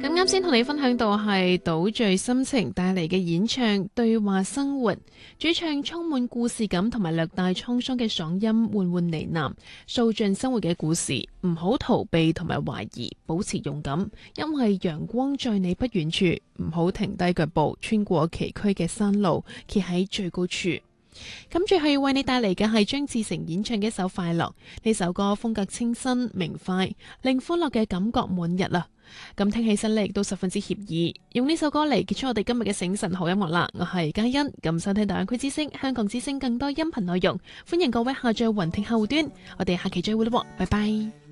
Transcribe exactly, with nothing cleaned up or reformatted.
咁啱先同你分享到係島嶼心情帶嚟嘅演唱對話生活，主唱充滿故事感同埋略帶滄桑嘅嗓音緩緩呢喃，訴盡生活嘅故事。唔好逃避同埋懷疑，保持勇敢，因為陽光在你不遠處。唔好停低腳步，穿過崎嶇嘅山路，企喺最高處。咁最後要為你帶嚟嘅係張志成演唱嘅一首《快樂》。呢首歌風格清新明快，令歡樂嘅感覺滿溢啦。咁聽起身咧亦都十分之愜意。用呢首歌嚟結束我哋今日嘅醒晨好音樂啦。我係嘉欣，咁收聽大灣區之聲、香港之聲更多音頻內容，歡迎各位下載雲聽客戶端。我哋下期再會啦，拜拜。